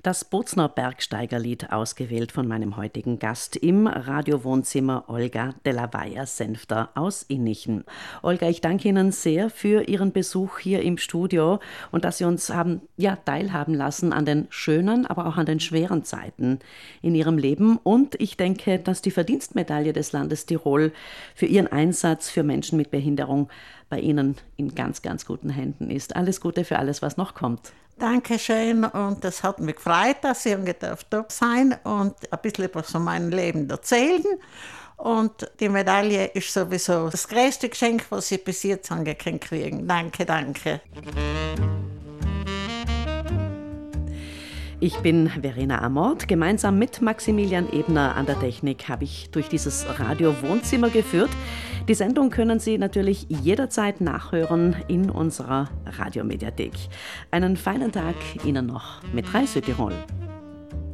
Das Bozner Bergsteigerlied ausgewählt von meinem heutigen Gast im Radiowohnzimmer, Olga de la Weyer-Senfter aus Innichen. Olga, ich danke Ihnen sehr für Ihren Besuch hier im Studio und dass Sie uns haben teilhaben lassen an den schönen, aber auch an den schweren Zeiten in Ihrem Leben. Und ich denke, dass die Verdienstmedaille des Landes Tirol für Ihren Einsatz für Menschen mit Behinderung bei Ihnen in ganz, ganz guten Händen ist. Alles Gute für alles, was noch kommt. Dankeschön, und es hat mich gefreut, dass ich da sein und ein bisschen über so mein Leben erzählen. Und die Medaille ist sowieso das größte Geschenk, was ich bis jetzt angekriegt kriegen. Danke, danke. Ich bin Verena Amort. Gemeinsam mit Maximilian Ebner an der Technik habe ich durch dieses Radio-Wohnzimmer geführt. Die Sendung können Sie natürlich jederzeit nachhören in unserer Radiomediathek. Einen feinen Tag Ihnen noch mit 3 Südtirol.